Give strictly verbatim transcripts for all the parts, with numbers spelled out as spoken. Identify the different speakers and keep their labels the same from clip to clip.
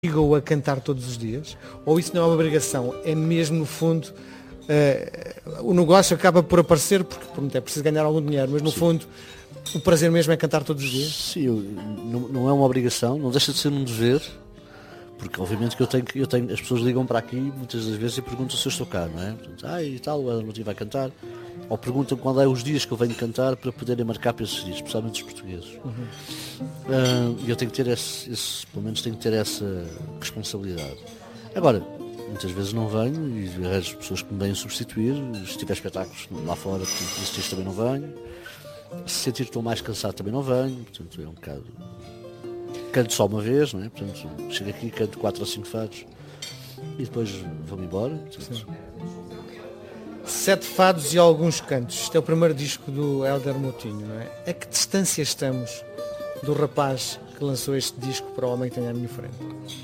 Speaker 1: obrigam a cantar todos os dias? Ou isso não é uma obrigação? É mesmo, no fundo, uh, o negócio acaba por aparecer, porque pronto, é preciso ganhar algum dinheiro, mas no Sim. fundo o prazer mesmo é cantar todos os dias?
Speaker 2: Sim, eu, não, não é uma obrigação, não deixa de ser um dever, porque obviamente que eu tenho, eu tenho as pessoas ligam para aqui muitas das vezes e perguntam se eu estou cá, não é? Portanto, ah, e tal, o Éder vai cantar, ou perguntam quando é os dias que eu venho cantar para poderem marcar para esses dias, especialmente os portugueses. E uhum. uh, eu tenho que ter esse, esse, pelo menos tenho que ter essa responsabilidade. Agora, muitas vezes não venho e arranjo pessoas que me vêm substituir, se tiver espetáculos lá fora, esses dias também não venho. Se sentir que estou mais cansado também não venho, portanto é um bocado. Canto só uma vez, não é? Portanto, chego aqui, canto quatro ou cinco fados e depois vou-me embora. Portanto...
Speaker 1: Sete fados e alguns cantos. Este é o primeiro disco do Éder Moutinho, não é? A que distância estamos do rapaz que lançou este disco para o homem que tem à minha frente?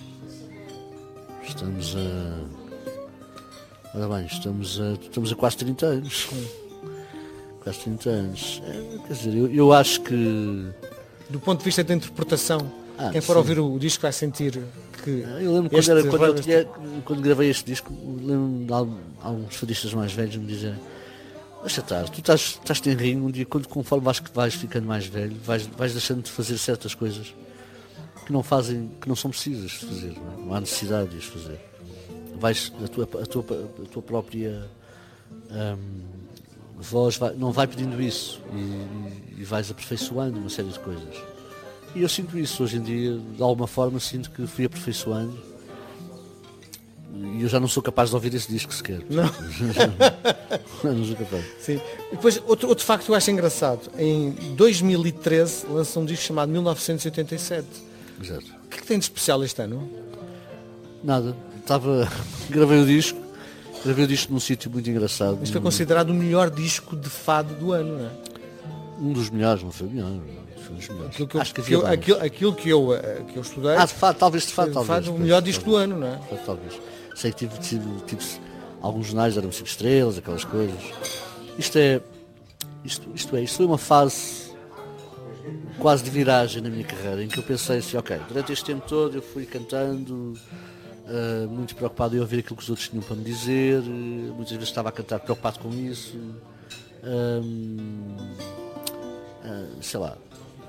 Speaker 2: Estamos a. Ora bem, estamos a, estamos a quase trinta anos. Sim. Quase trinta anos. É, quer dizer, eu, eu acho que.
Speaker 1: Do ponto de vista da interpretação, ah, quem for sim. ouvir o disco vai sentir que.
Speaker 2: Ah, eu lembro quando, era, quando, eu tinha, quando gravei este disco, lembro-me de alguns fadistas mais velhos me dizerem: deixa estar, tu estás, estás-te em ringue um dia, quando, conforme vais, vais ficando mais velho, vais, vais deixando de fazer certas coisas que não fazem, que não são precisas de fazer, não, é? Não há necessidade de as fazer. Vais, a tua, a tua, a tua própria. Hum, voz vai, não vai pedindo isso e, e vais aperfeiçoando uma série de coisas. E eu sinto isso hoje em dia, de alguma forma sinto que fui aperfeiçoando e eu já não sou capaz de ouvir esse disco sequer.
Speaker 1: Não.
Speaker 2: não, não sou capaz.
Speaker 1: Sim. E depois, outro, outro facto que eu acho engraçado, em dois mil e treze lançou um disco chamado mil novecentos e oitenta e sete.
Speaker 2: Exato.
Speaker 1: O que é que tem de especial este ano?
Speaker 2: Nada. Estava... Gravei o disco. Gravei o disco num sítio muito engraçado.
Speaker 1: Isto foi considerado o melhor disco de fado do ano, não é?
Speaker 2: Um dos melhores, não foi o melhor. Foi um dos melhores.
Speaker 1: Aquilo que eu, Acho que, que eu, aquilo, aquilo que, eu, que eu estudei.
Speaker 2: Ah, de fado, talvez de fado, talvez.
Speaker 1: Fado, o melhor disco
Speaker 2: talvez,
Speaker 1: do ano, não é?
Speaker 2: Fado, talvez. Sei que tive, tive, tive alguns jornais eram cinco estrelas, aquelas coisas. Isto é. Isto, isto é, isto foi uma fase quase de viragem na minha carreira, em que eu pensei assim, ok, durante este tempo todo eu fui cantando. Uh, muito preocupado em ouvir aquilo que os outros tinham para me dizer, uh, muitas vezes estava a cantar preocupado com isso, um, uh, sei lá.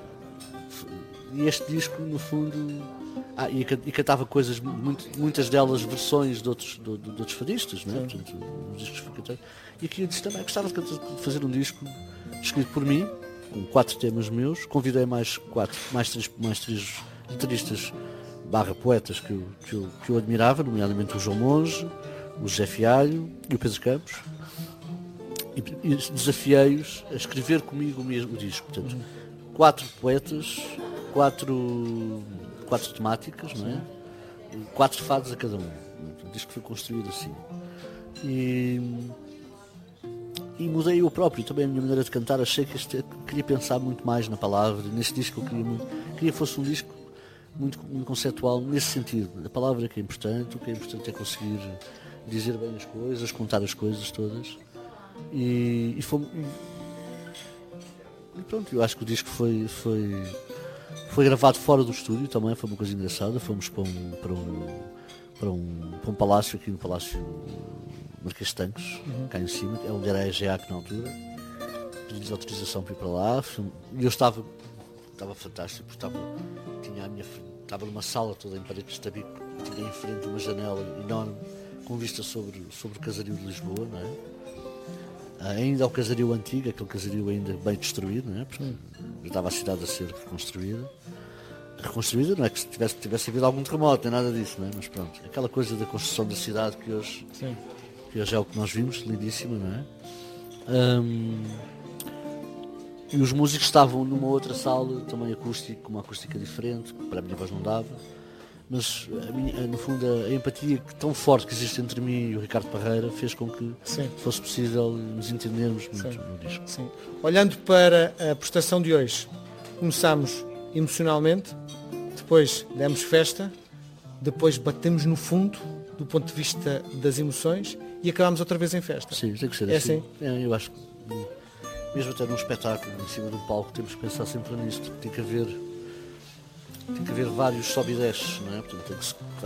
Speaker 2: E este disco, no fundo, ah, e, e cantava coisas, muito, muitas delas versões de outros, de, de outros fadistas, não é? Portanto, os discos fui cantando. E aqui eu disse também, gostava de fazer um disco escrito por mim, com quatro temas meus, convidei mais quatro, mais três, mais três guitarristas barra poetas que eu, que, eu, que eu admirava, nomeadamente o João Monge, o José Fialho e o Pedro Campos, e, e desafiei-os a escrever comigo o mesmo disco. Portanto, quatro poetas, quatro, quatro temáticas, não é? E quatro fados a cada um. O disco foi construído assim. E, e mudei eu próprio também a minha maneira de cantar. Achei que este, queria pensar muito mais na palavra. Neste disco eu queria muito, queria que fosse um disco Muito, muito conceptual nesse sentido. A palavra que é importante, o que é importante é conseguir dizer bem as coisas, contar as coisas todas. E, e, fomos, e pronto, eu acho que o disco foi, foi, foi gravado fora do estúdio também, foi uma coisa engraçada. Fomos para um, para um, para um, para um palácio, aqui no Palácio Marquês de Tancos, uhum. cá em cima, é onde era a EGEAC na altura. Pedi-lhes autorização para ir para lá. E eu estava, estava fantástico, porque estava, tinha a minha frente. Estava numa sala toda em paredes de tabico, tinha em frente uma janela enorme com vista sobre, sobre o casario de Lisboa, não é? Ah, ainda o casario antigo, aquele casario ainda bem destruído, não é? Porque estava a cidade a ser reconstruída. Reconstruída não é que tivesse, tivesse havido algum terremoto, nem nada disso, não é? Mas pronto, aquela coisa da construção da cidade que hoje, que hoje é o que nós vimos, lindíssima, não é? Um, E os músicos estavam numa outra sala, também acústica, com uma acústica diferente, que para a minha voz não dava, mas a minha, no fundo a empatia tão forte que existe entre mim e o Ricardo Parreira fez com que Sim. fosse possível nos entendermos muito Sim. no disco.
Speaker 1: Sim. Olhando para a prestação de hoje, começámos emocionalmente, depois demos festa, depois batemos no fundo do ponto de vista das emoções e acabámos outra vez em festa.
Speaker 2: Sim, tem que ser
Speaker 1: é
Speaker 2: assim.
Speaker 1: assim?
Speaker 2: É, eu acho que mesmo até num espetáculo, em cima do palco, temos que pensar sempre nisto. Tem que haver tem que haver vários sobe e desces, não é? Portanto, tem que se,